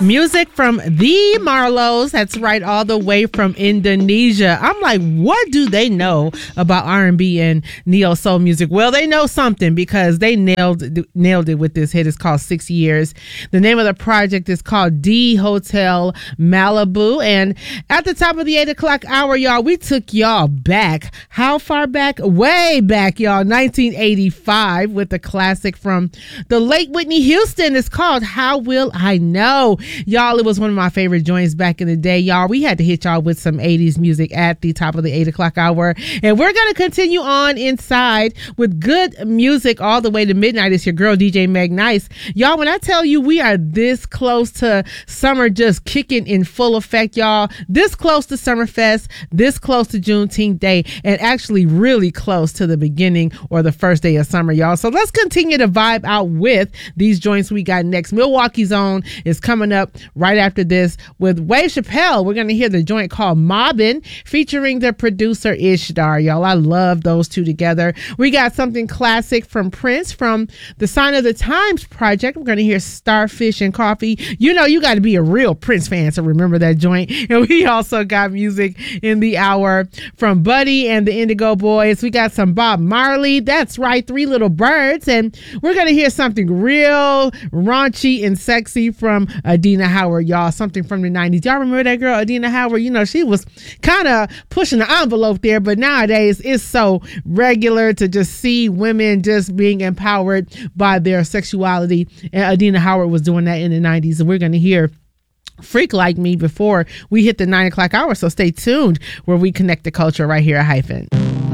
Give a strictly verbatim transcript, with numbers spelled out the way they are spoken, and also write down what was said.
Music from the Marlos. That's right, all the way from Indonesia. I'm like, what do they know about R and B and neo soul music? Well, they know something because they nailed nailed it with this hit. It's called Six Years. The name of the project is called D Hotel Malibu. And at the top of the eight o'clock hour, y'all, we took y'all back. How far back? Way back, y'all. nineteen eighty-five with the classic from the late Whitney Houston. It's called How Will I Know? Y'all, it was one of my favorite joints back in the day. Y'all, we had to hit y'all with some eighties music at the top of the eight o'clock hour. And we're going to continue on inside with good music all the way to midnight. It's your girl, D J Meg Nice. Y'all, when I tell you we are this close to summer just kicking in full effect, y'all, this close to Summerfest, this close to Juneteenth Day, and actually really close to the beginning or the first day of summer, y'all. So let's continue to vibe out with these joints we got next. Milwaukee's Own is coming up right after this with Wave Chappelle. We're going to hear the joint called Mobbin' featuring the producer Ishtar. Y'all, I love those two together. We got something classic from Prince from the Sign of the Times project. We're going to hear Starfish and Coffee. You know, you got to be a real Prince fan to remember that joint. And we also got music in the hour from Buddy and the Indigo Boys. We got some Bob Marley. That's right, Three Little Birds. And we're going to hear something real raunchy and sexy from Adina Howard, y'all. Something from the nineties. Y'all remember that girl, Adina Howard? You know, she was kind of pushing the envelope there, but nowadays it's so regular to just see women just being empowered by their sexuality. And Adina Howard was doing that in the nineties. And we're going to hear Freak Like Me before we hit the nine o'clock hour. So stay tuned where we connect the culture right here at Hyphen.